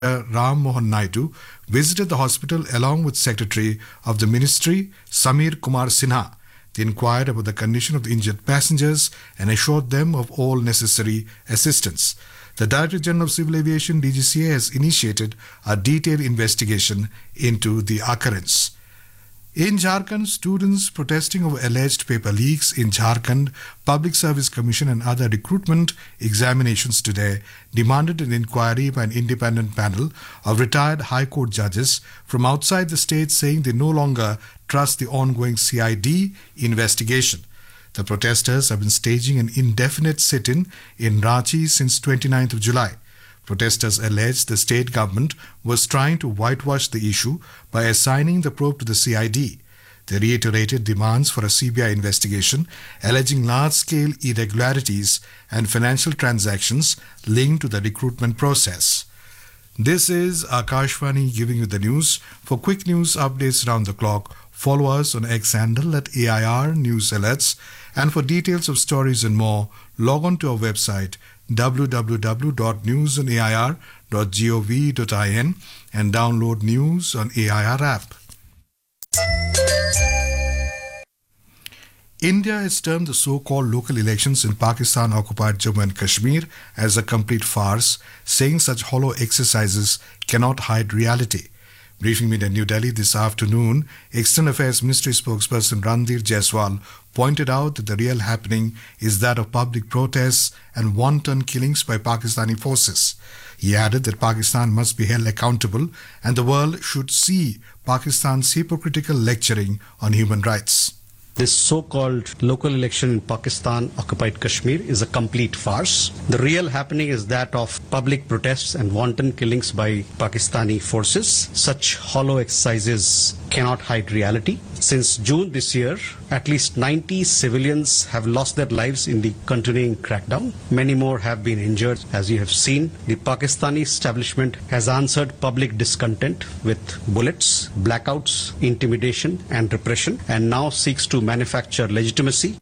Ram Mohan Naidu visited the hospital along with Secretary of the Ministry Samir Kumar Sinha. They inquired about the condition of the injured passengers and assured them of all necessary assistance. The Director General of Civil Aviation DGCA has initiated a detailed investigation into the occurrence. In Jharkhand, students protesting over alleged paper leaks in Jharkhand Public Service Commission and other recruitment examinations today demanded an inquiry by an independent panel of retired High Court judges from outside the state, saying they no longer trust the ongoing CID investigation. The protesters have been staging an indefinite sit-in in Ranchi since 29th of July. Protesters alleged the state government was trying to whitewash the issue by assigning the probe to the CID. They reiterated demands for a CBI investigation, alleging large-scale irregularities and financial transactions linked to the recruitment process. This is Akashvani giving you the news. For quick news updates around the clock, follow us on X handle at AIR News Alerts. And for details of stories and more, log on to our website www.newsonair.gov.in and download News on AIR app. India has termed the so-called local elections in Pakistan-occupied Jammu and Kashmir as a complete farce, saying such hollow exercises cannot hide reality. Briefing me in New Delhi this afternoon, External Affairs Ministry spokesperson Ranveer Jaiswal pointed out that the real happening is that of public protests and wanton killings by Pakistani forces. He added that Pakistan must be held accountable and the world should see Pakistan's hypocritical lecturing on human rights. This so-called local election in Pakistan-occupied Kashmir is a complete farce. The real happening is that of public protests and wanton killings by Pakistani forces. Such hollow exercises cannot hide reality. Since June this year, at least 90 civilians have lost their lives in the continuing crackdown. Many more have been injured. As you have seen, the Pakistani establishment has answered public discontent with bullets, blackouts, intimidation and repression, and now seeks to manufacture legitimacy.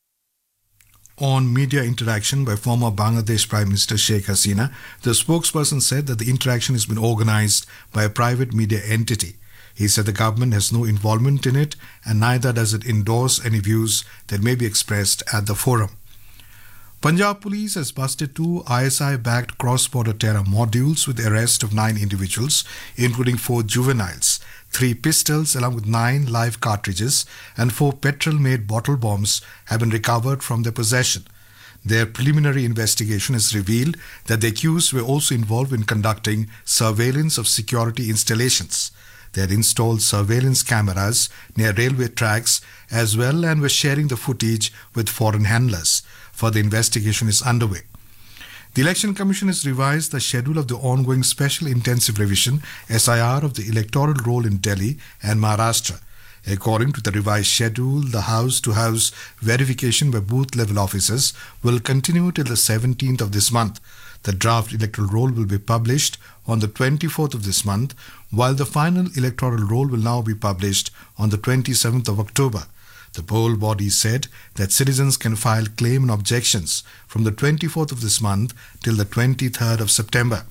On media interaction by former Bangladesh Prime Minister Sheikh Hasina, the spokesperson said that the interaction has been organized by a private media entity. He said the government has no involvement in it and neither does it endorse any views that may be expressed at the forum. Punjab Police has busted 2 ISI-backed cross-border terror modules with the arrest of 9 individuals, including 4 juveniles. 3 pistols along with 9 live cartridges and 4 petrol-made bottle bombs have been recovered from their possession. Their preliminary investigation has revealed that the accused were also involved in conducting surveillance of security installations. They had installed surveillance cameras near railway tracks as well and were sharing the footage with foreign handlers. Further investigation is underway. The Election Commission has revised the schedule of the ongoing Special Intensive Revision SIR of the electoral roll in Delhi and Maharashtra. According to the revised schedule, the house-to-house verification by booth-level officers will continue till the 17th of this month. The draft electoral roll will be published on the 24th of this month, while the final electoral roll will now be published on the 27th of October. The poll body said that citizens can file claim and objections from the 24th of this month till the 23rd of September.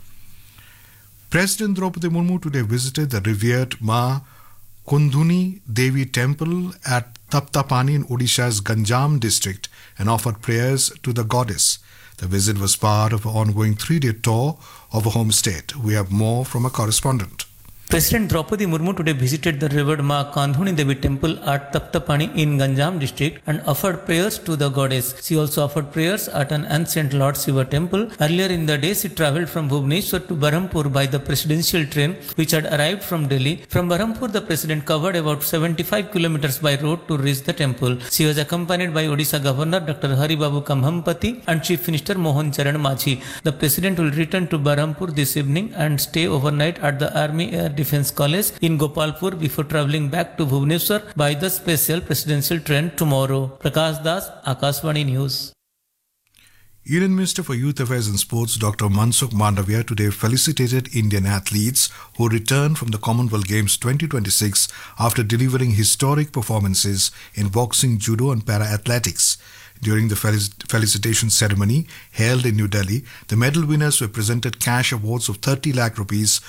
President Draupadi Murmu today visited the revered Ma Kundhuni Devi temple at Taptapani in Odisha's Ganjam district and offered prayers to the goddess. The visit was part of an ongoing 3-day tour of a home state. We have more from a correspondent. President Draupadi Murmu today visited the revered Ma Kandhuni Devi temple at Taptapani in Ganjam district and offered prayers to the goddess. She also offered prayers at an ancient Lord Shiva temple. Earlier in the day, she travelled from Bhubaneswar to Berhampur by the presidential train which had arrived from Delhi. From Berhampur, the president covered about 75 kilometers by road to reach the temple. She was accompanied by Odisha Governor Dr. Haribabu Kambhampati and Chief Minister Mohan Charan Majhi. The president will return to Berhampur this evening and stay overnight at the Army Air Defence College in Gopalpur before travelling back to Bhubaneswar by the special presidential train tomorrow. Prakash Das, Akashvani News. Union Minister for Youth Affairs and Sports Dr. Mansukh Mandavia today felicitated Indian athletes who returned from the Commonwealth Games 2026 after delivering historic performances in boxing, judo and para-athletics. During the felicitation ceremony held in New Delhi, the medal winners were presented cash awards of 30 lakh rupees